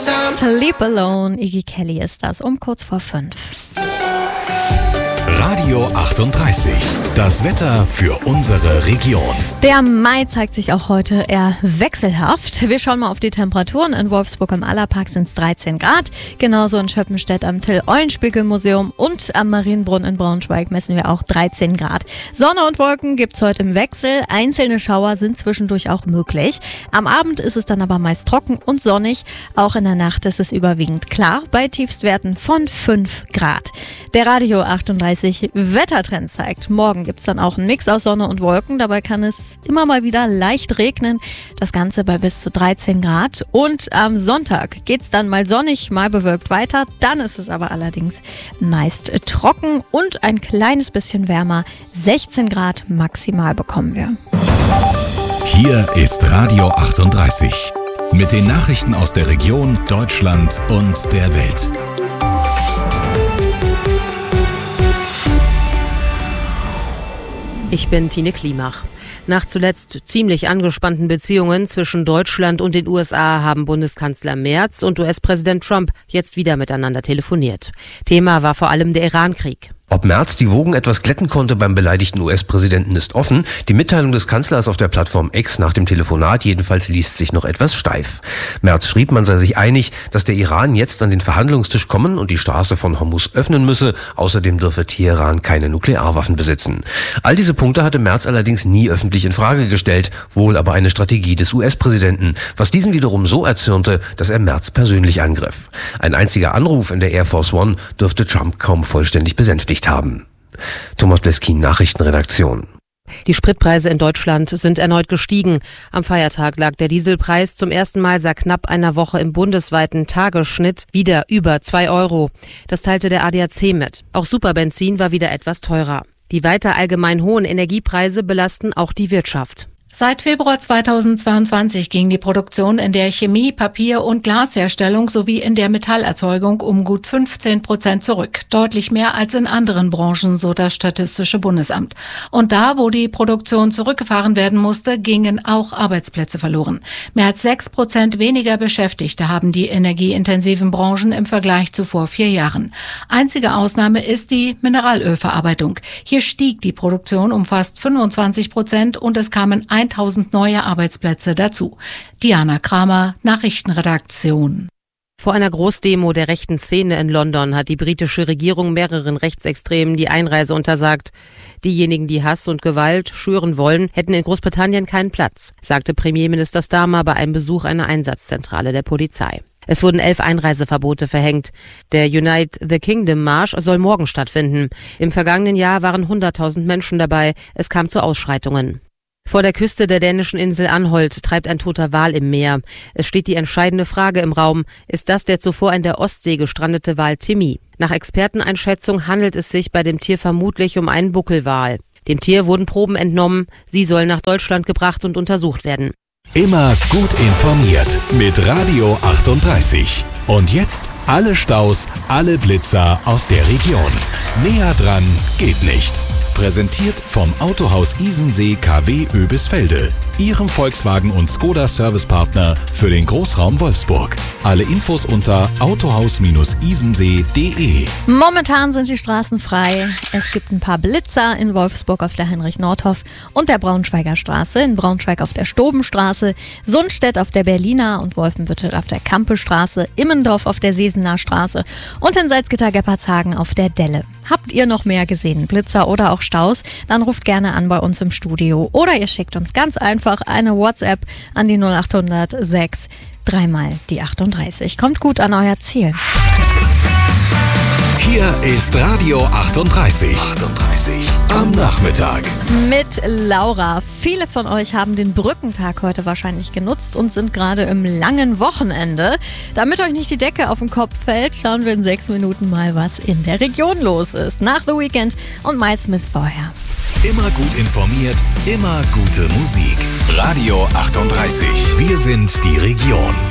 Sleep Alone, Iggy Kelly ist das, um kurz vor 5. Radio 38, das Wetter für unsere Region. Der Mai zeigt sich auch heute eher wechselhaft. Wir schauen mal auf die Temperaturen. In Wolfsburg im Allerpark sind es 13 Grad. Genauso in Schöppenstedt am Till-Eulenspiegel-Museum und am Marienbrunn in Braunschweig messen wir auch 13 Grad. Sonne und Wolken gibt es heute im Wechsel. Einzelne Schauer sind zwischendurch auch möglich. Am Abend ist es dann aber meist trocken und sonnig. Auch in der Nacht ist es überwiegend klar bei Tiefstwerten von 5 Grad. Der Radio 38 Wettertrend zeigt. Morgen gibt es dann auch einen Mix aus Sonne und Wolken. Dabei kann es immer mal wieder leicht regnen. Das Ganze bei bis zu 13 Grad. Und am Sonntag geht es dann mal sonnig, mal bewölkt weiter. Dann ist es aber allerdings meist trocken und ein kleines bisschen wärmer. 16 Grad maximal bekommen wir. Hier ist Radio 38 mit den Nachrichten aus der Region, Deutschland und der Welt. Ich bin Tine Klimach. Nach zuletzt ziemlich angespannten Beziehungen zwischen Deutschland und den USA haben Bundeskanzler Merz und US-Präsident Trump jetzt wieder miteinander telefoniert. Thema war vor allem der Iran-Krieg. Ob Merz die Wogen etwas glätten konnte beim beleidigten US-Präsidenten ist offen. Die Mitteilung des Kanzlers auf der Plattform X nach dem Telefonat jedenfalls liest sich noch etwas steif. Merz schrieb, man sei sich einig, dass der Iran jetzt an den Verhandlungstisch kommen und die Straße von Hormuz öffnen müsse. Außerdem dürfe Teheran keine Nuklearwaffen besitzen. All diese Punkte hatte Merz allerdings nie öffentlich in Frage gestellt, wohl aber eine Strategie des US-Präsidenten, was diesen wiederum so erzürnte, dass er Merz persönlich angriff. Ein einziger Anruf in der Air Force One dürfte Trump kaum vollständig besänftigt haben. Thomas Bleskin, Nachrichtenredaktion. Die Spritpreise in Deutschland sind erneut gestiegen. Am Feiertag lag der Dieselpreis zum ersten Mal seit knapp einer Woche im bundesweiten Tagesschnitt wieder über 2 Euro. Das teilte der ADAC mit. Auch Superbenzin war wieder etwas teurer. Die weiter allgemein hohen Energiepreise belasten auch die Wirtschaft. Seit Februar 2022 ging die Produktion in der Chemie-, Papier- und Glasherstellung sowie in der Metallerzeugung um gut 15% zurück. Deutlich mehr als in anderen Branchen, so das Statistische Bundesamt. Und da, wo die Produktion zurückgefahren werden musste, gingen auch Arbeitsplätze verloren. Mehr als 6% weniger Beschäftigte haben die energieintensiven Branchen im Vergleich zu vor 4 Jahren. Einzige Ausnahme ist die Mineralölverarbeitung. Hier stieg die Produktion um fast 25% und es kamen 1000 neue Arbeitsplätze dazu. Diana Kramer, Nachrichtenredaktion. Vor einer Großdemo der rechten Szene in London hat die britische Regierung mehreren Rechtsextremen die Einreise untersagt. Diejenigen, die Hass und Gewalt schüren wollen, hätten in Großbritannien keinen Platz, sagte Premierminister Starmer bei einem Besuch einer Einsatzzentrale der Polizei. Es wurden 11 Einreiseverbote verhängt. Der Unite the Kingdom Marsch soll morgen stattfinden. Im vergangenen Jahr waren 100.000 Menschen dabei. Es kam zu Ausschreitungen. Vor der Küste der dänischen Insel Anholt treibt ein toter Wal im Meer. Es steht die entscheidende Frage im Raum. Ist das der zuvor in der Ostsee gestrandete Wal Timmy? Nach Experteneinschätzung handelt es sich bei dem Tier vermutlich um einen Buckelwal. Dem Tier wurden Proben entnommen. Sie sollen nach Deutschland gebracht und untersucht werden. Immer gut informiert mit Radio 38. Und jetzt alle Staus, alle Blitzer aus der Region. Näher dran geht nicht. Präsentiert vom Autohaus Isensee KW Oebisfelde, Ihrem Volkswagen- und Skoda-Servicepartner für den Großraum Wolfsburg. Alle Infos unter autohaus-isensee.de. Momentan sind die Straßen frei. Es gibt ein paar Blitzer in Wolfsburg auf der Heinrich-Nordhoff und der Braunschweiger Straße, in Braunschweig auf der Stobenstraße, Sundstedt auf der Berliner und Wolfenbüttel auf der Kampestraße, Immendorf auf der Sesener Straße und in Salzgitter-Geppartshagen auf der Delle. Habt ihr noch mehr gesehen, Blitzer oder auch Staus, dann ruft gerne an bei uns im Studio oder ihr schickt uns ganz einfach eine WhatsApp an die 0800 6 3 mal die 38. Kommt gut an euer Ziel. Hier ist Radio 38. Am Nachmittag. Mit Laura. Viele von euch haben den Brückentag heute wahrscheinlich genutzt und sind gerade im langen Wochenende. Damit euch nicht die Decke auf den Kopf fällt, schauen wir in 6 Minuten mal, was in der Region los ist. Nach The Weeknd und Miles Smith vorher. Immer gut informiert, immer gute Musik. Radio 38. Wir sind die Region.